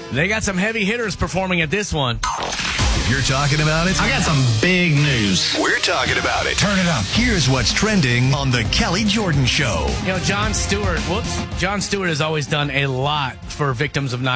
They got some heavy hitters performing at this one. If you're talking about it, I got some big news. we're talking about it. Turn it up. Here's what's trending on the Kelly Jordan Show. You know, Jon Stewart has always done a lot for victims of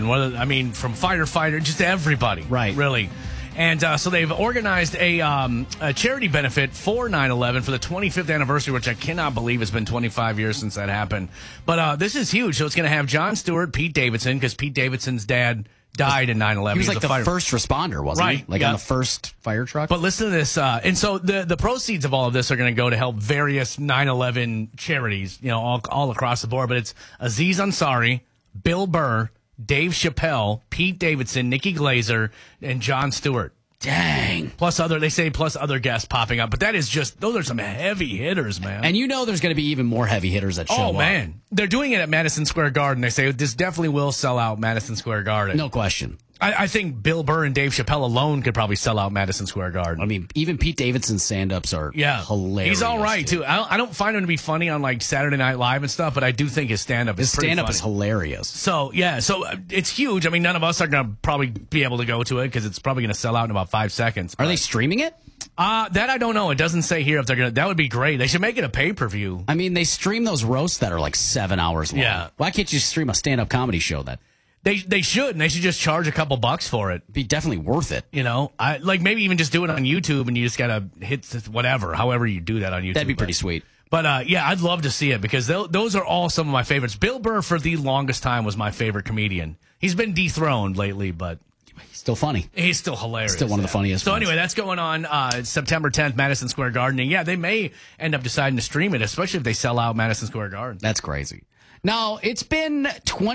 9/11. From firefighter, just everybody. Right. Really. And so they've organized a charity benefit for 9/11 for the 25th anniversary, which I cannot believe it's been 25 years since that happened. But this is huge. So it's going to have Jon Stewart, Pete Davidson, because Pete Davidson's dad died in 9/11. He was like the first responder, wasn't he? Like on the first fire truck? But listen to this. And so the proceeds of all of this are going to go to help various 9/11 charities, all across the board. But it's Aziz Ansari, Bill Burr, Dave Chappelle, Pete Davidson, Nikki Glazer, and Jon Stewart. Dang. Plus other guests popping up. But those are some heavy hitters, man. And there's going to be even more heavy hitters that show up. Oh, man. They're doing it at Madison Square Garden. They say this definitely will sell out Madison Square Garden. No question. I think Bill Burr and Dave Chappelle alone could probably sell out Madison Square Garden. I mean, even Pete Davidson's stand-ups are hilarious. He's all right, too. I don't find him to be funny on, like, Saturday Night Live and stuff, but I do think his stand-up is pretty funny. His stand-up is hilarious. So it's huge. I mean, none of us are going to probably be able to go to it because it's probably going to sell out in about 5 seconds. Are they streaming it? That I don't know. It doesn't say here if they're going to. That would be great. They should make it a pay-per-view. I mean, they stream those roasts that are like 7 hours long. Yeah. Why can't you stream a stand-up comedy show that? They should, and they should just charge a couple bucks for it. Be definitely worth it. Maybe even just do it on YouTube, and you just gotta hit however you do that on YouTube. That'd be pretty sweet. But I'd love to see it because those are all some of my favorites. Bill Burr, for the longest time, was my favorite comedian. He's been dethroned lately, but he's still funny. He's still hilarious. Still one of the funniest. So ones. anyway, that's going on September 10th, Madison Square Garden. And they may end up deciding to stream it, especially if they sell out Madison Square Garden. That's crazy. Now, it's been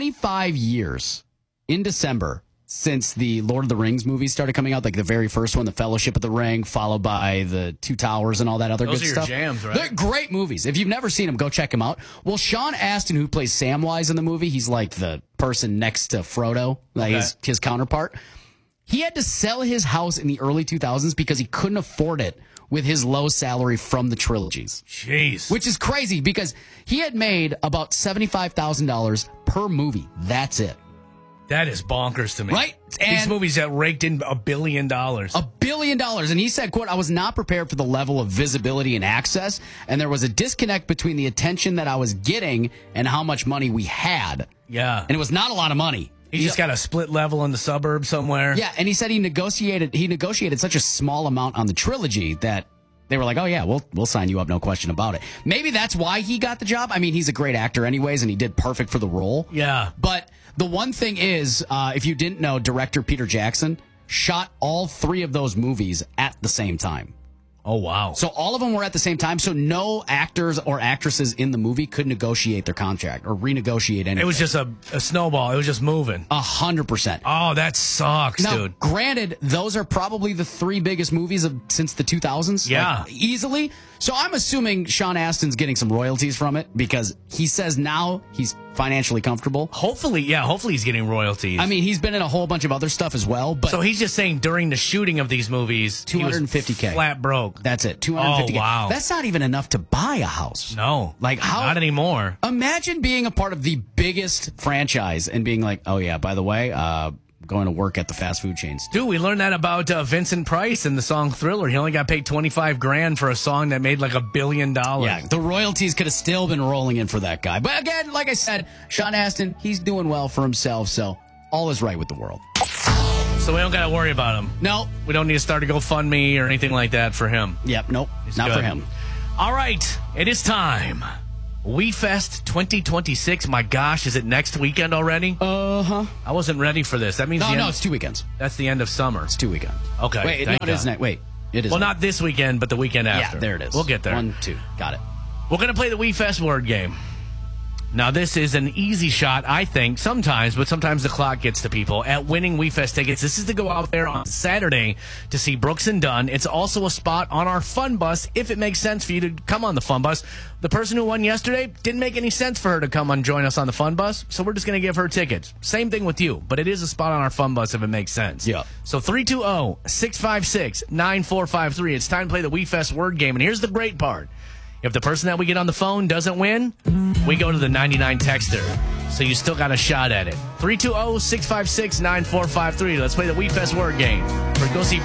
25 years in December since the Lord of the Rings movies started coming out, like the very first one, The Fellowship of the Ring, followed by The Two Towers and all that other good stuff. Those are your jams, right? They're great movies. If you've never seen them, go check them out. Well, Sean Astin, who plays Samwise in the movie, he's like the person next to Frodo, like his counterpart. He had to sell his house in the early 2000s because he couldn't afford it with his low salary from the trilogies. Jeez. Which is crazy because he had made about $75,000 per movie. That's it. That is bonkers to me. Right? These movies that raked in $1 billion. $1 billion. And he said, quote, I was not prepared for the level of visibility and access, and there was a disconnect between the attention that I was getting and how much money we had. Yeah. And it was not a lot of money. He just got a split level in the suburb somewhere. Yeah, and he said he negotiated such a small amount on the trilogy that they were like, oh, yeah, we'll sign you up, no question about it. Maybe that's why he got the job. I mean, he's a great actor anyways, and he did perfect for the role. Yeah. But the one thing is, if you didn't know, director Peter Jackson shot all 3 of those movies at the same time. Oh, wow. So all of them were at the same time, so no actors or actresses in the movie could negotiate their contract or renegotiate anything. It was just a snowball. It was just moving. 100%. Oh, that sucks, now, dude. Granted, those are probably the 3 biggest movies since the 2000s. Yeah. Like, easily. So I'm assuming Sean Astin's getting some royalties from it because he says now he's financially comfortable. Hopefully he's getting royalties. I mean, he's been in a whole bunch of other stuff as well. But so he's just saying during the shooting of these movies, $250K. Flat broke. That's it. $250K. Oh, wow. That's not even enough to buy a house. No. Like how? Not anymore. Imagine being a part of the biggest franchise and being like, oh yeah, by the way, going to work at the fast food chains. Dude, we learned that about Vincent Price in the song Thriller. He only got paid $25,000 for a song that made like $1 billion. Yeah, the royalties could have still been rolling in for that guy. But again, like I said, Sean Astin, he's doing well for himself, so all is right with the world. So we don't got to worry about him. No. We don't need to start a GoFundMe or anything like that for him. Yep, nope. He's not good. for him. All right, it is time. WeFest 2026. My gosh, is it next weekend already? Uh-huh. I wasn't ready for this. That means No, it's 2 weekends. That's the end of summer. It's 2 weekends. Okay. Wait, no, it is next. Wait, it is. Well, not this weekend, but the weekend after. Yeah, there it is. We'll get there. 1, 2. Got it. We're going to play the WeFest word game. Now, this is an easy shot, I think, sometimes, but sometimes the clock gets to people at winning WeFest tickets. This is to go out there on Saturday to see Brooks and Dunn. It's also a spot on our fun bus, if it makes sense for you to come on the fun bus. The person who won yesterday, didn't make any sense for her to come and join us on the fun bus, so we're just going to give her tickets. Same thing with you, but it is a spot on our fun bus if it makes sense. Yeah. So 320-656-9453. It's time to play the WeFest word game, and here's the great part. If the person that we get on the phone doesn't win, we go to the 99 texter. So you still got a shot at it. 320-656-9453. Let's play the WeFest word game. Go see